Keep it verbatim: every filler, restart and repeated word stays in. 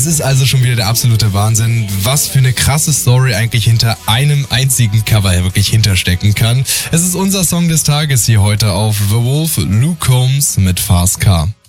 Es ist also schon wieder der absolute Wahnsinn, was für eine krasse Story eigentlich hinter einem einzigen Cover wirklich hinterstecken kann. Es ist unser Song des Tages hier heute auf The Wolf, Luke Combs mit Fast Car.